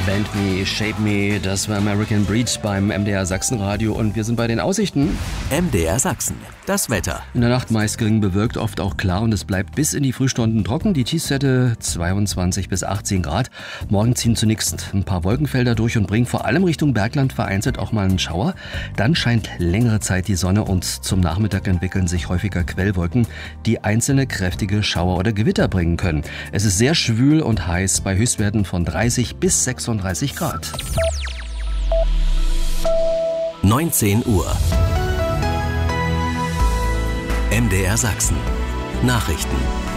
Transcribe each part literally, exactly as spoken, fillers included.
Bend Me, Shape Me, das war American Breed beim M D R Sachsenradio und wir sind bei den Aussichten. M D R Sachsen, das Wetter. In der Nacht meist gering bewölkt, oft auch klar und es bleibt bis in die Frühstunden trocken. Die Tiefstwerte zweiundzwanzig bis achtzehn Grad. Morgen ziehen zunächst ein paar Wolkenfelder durch und bringen vor allem Richtung Bergland vereinzelt auch mal einen Schauer. Dann scheint längere Zeit die Sonne und zum Nachmittag entwickeln sich häufiger Quellwolken, die einzelne kräftige Schauer oder Gewitter bringen können. Es ist sehr schwül und heiß bei Höchstwerten von dreißig bis sechsunddreißig Grad. neunzehn Uhr. M D R Sachsen. Nachrichten.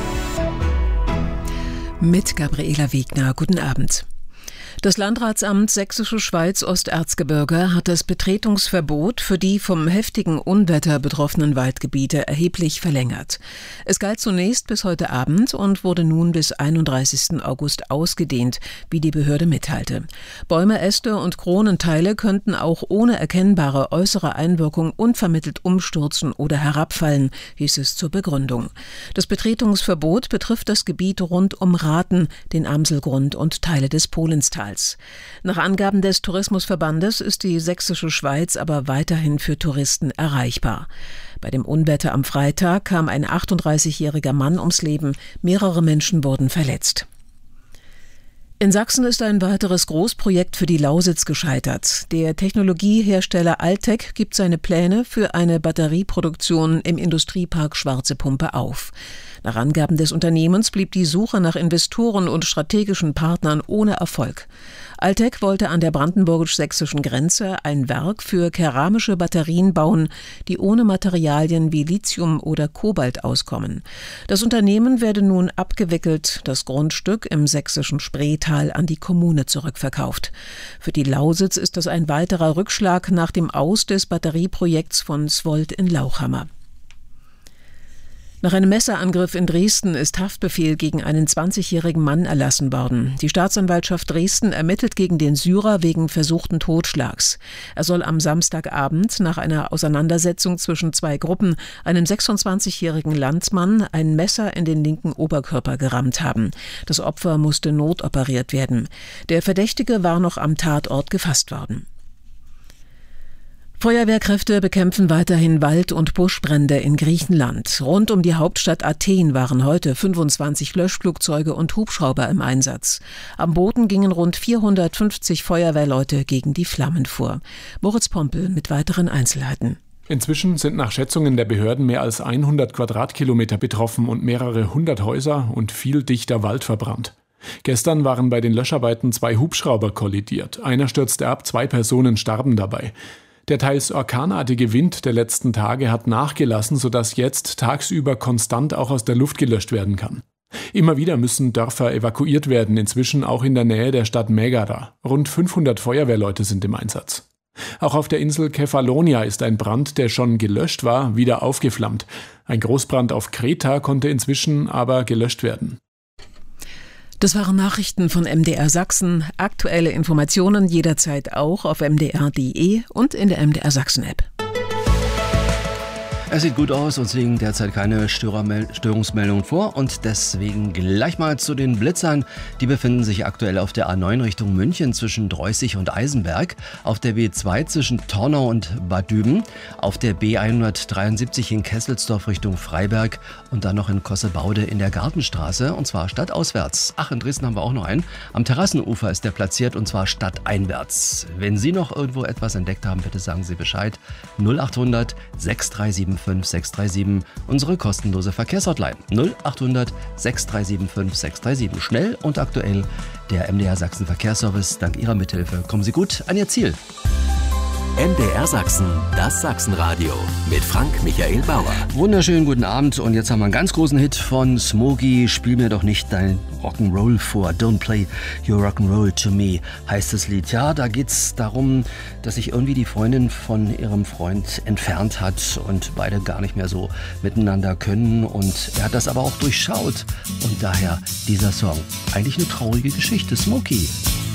Mit Gabriela Wegner. Guten Abend. Das Landratsamt Sächsische Schweiz-Osterzgebirge hat das Betretungsverbot für die vom heftigen Unwetter betroffenen Waldgebiete erheblich verlängert. Es galt zunächst bis heute Abend und wurde nun bis einunddreißigsten August ausgedehnt, wie die Behörde mitteilte. Bäume, Äste und Kronenteile könnten auch ohne erkennbare äußere Einwirkung unvermittelt umstürzen oder herabfallen, hieß es zur Begründung. Das Betretungsverbot betrifft das Gebiet rund um Rathen, den Amselgrund und Teile des Polenstals. Nach Angaben des Tourismusverbandes ist die Sächsische Schweiz aber weiterhin für Touristen erreichbar. Bei dem Unwetter am Freitag kam ein achtunddreißigjähriger Mann ums Leben, mehrere Menschen wurden verletzt. In Sachsen ist ein weiteres Großprojekt für die Lausitz gescheitert. Der Technologiehersteller Altec gibt seine Pläne für eine Batterieproduktion im Industriepark Schwarze Pumpe auf. Nach Angaben des Unternehmens blieb die Suche nach Investoren und strategischen Partnern ohne Erfolg. Altec wollte an der brandenburgisch-sächsischen Grenze ein Werk für keramische Batterien bauen, die ohne Materialien wie Lithium oder Kobalt auskommen. Das Unternehmen werde nun abgewickelt, das Grundstück im sächsischen Spreetal an die Kommune zurückverkauft. Für die Lausitz ist das ein weiterer Rückschlag nach dem Aus des Batterieprojekts von Svolt in Lauchhammer. Nach einem Messerangriff in Dresden ist Haftbefehl gegen einen zwanzigjährigen Mann erlassen worden. Die Staatsanwaltschaft Dresden ermittelt gegen den Syrer wegen versuchten Totschlags. Er soll am Samstagabend nach einer Auseinandersetzung zwischen zwei Gruppen einem sechsundzwanzigjährigen Landsmann ein Messer in den linken Oberkörper gerammt haben. Das Opfer musste notoperiert werden. Der Verdächtige war noch am Tatort gefasst worden. Feuerwehrkräfte bekämpfen weiterhin Wald- und Buschbrände in Griechenland. Rund um die Hauptstadt Athen waren heute fünfundzwanzig Löschflugzeuge und Hubschrauber im Einsatz. Am Boden gingen rund vierhundertfünfzig Feuerwehrleute gegen die Flammen vor. Moritz Pompel mit weiteren Einzelheiten. Inzwischen sind nach Schätzungen der Behörden mehr als hundert Quadratkilometer betroffen und mehrere hundert Häuser und viel dichter Wald verbrannt. Gestern waren bei den Löscharbeiten zwei Hubschrauber kollidiert. Einer stürzte ab, zwei Personen starben dabei. Der teils orkanartige Wind der letzten Tage hat nachgelassen, sodass jetzt tagsüber konstant auch aus der Luft gelöscht werden kann. Immer wieder müssen Dörfer evakuiert werden, inzwischen auch in der Nähe der Stadt Megara. Rund fünfhundert Feuerwehrleute sind im Einsatz. Auch auf der Insel Kefalonia ist ein Brand, der schon gelöscht war, wieder aufgeflammt. Ein Großbrand auf Kreta konnte inzwischen aber gelöscht werden. Das waren Nachrichten von M D R Sachsen. Aktuelle Informationen jederzeit auch auf m d r punkt d e und in der M D R Sachsen App. Es sieht gut aus, uns liegen derzeit keine Störermel- Störungsmeldungen vor und deswegen gleich mal zu den Blitzern. Die befinden sich aktuell auf der A neun Richtung München zwischen Dreußig und Eisenberg, auf der B zwei zwischen Tornau und Bad Düben, auf der B hundertdreiundsiebzig in Kesselsdorf Richtung Freiberg und dann noch in Kossebaude in der Gartenstraße und zwar stadtauswärts. Ach, in Dresden haben wir auch noch einen. Am Terrassenufer ist der platziert und zwar stadteinwärts. Wenn Sie noch irgendwo etwas entdeckt haben, bitte sagen Sie Bescheid. null achthundert sechs drei sieben fünf sechs drei sieben, unsere kostenlose Verkehrshotline null achthundert sechs drei sieben fünf sechs drei sieben. Schnell und aktuell der M D R Sachsen Verkehrsservice. Dank Ihrer Mithilfe kommen Sie gut an Ihr Ziel. M D R Sachsen, das Sachsenradio mit Frank Michael Bauer. Wunderschönen guten Abend und jetzt haben wir einen ganz großen Hit von Smokey. Spiel mir doch nicht dein Rock'n'Roll vor. Don't play your Rock'n'Roll to me, heißt das Lied. Ja, da geht's darum, dass sich irgendwie die Freundin von ihrem Freund entfernt hat und beide gar nicht mehr so miteinander können. Und er hat das aber auch durchschaut. Und daher dieser Song. Eigentlich eine traurige Geschichte. Smokey.